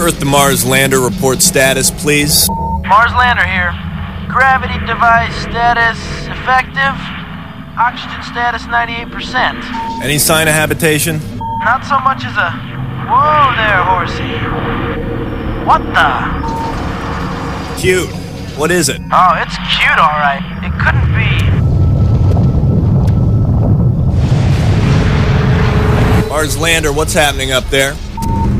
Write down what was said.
Earth to Mars lander report status, please. Mars lander here. Gravity device status effective. Oxygen status 98%. Any sign of habitation? Not so much as a... Whoa there, horsey. What the? Cute. What is it? Oh, it's cute, all right. It couldn't be... Mars lander, what's happening up there?